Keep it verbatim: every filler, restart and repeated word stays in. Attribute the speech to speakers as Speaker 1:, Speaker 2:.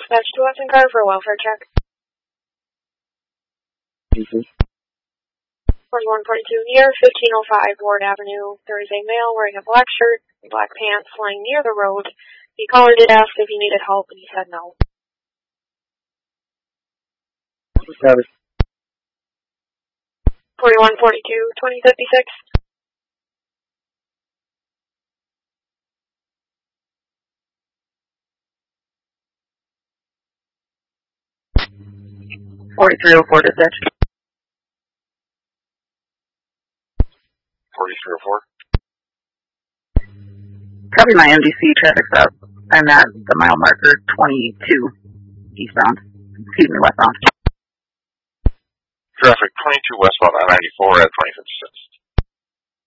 Speaker 1: dispatch to Weston car for a welfare check.
Speaker 2: Mm-hmm.
Speaker 1: forty-one forty-two near fifteen oh five Ward Avenue. There is a male wearing a black shirt and black pants lying near the road. The caller did ask if he needed help, and he said no. forty-one forty-two twenty fifty-six.
Speaker 3: forty-three oh four dispatch.
Speaker 4: forty-three oh four.
Speaker 3: Copy my M D C traffic stop. I'm at the mile marker twenty-two eastbound. Excuse me, westbound.
Speaker 4: Traffic twenty-two westbound I ninety-four at twenty fifty-six.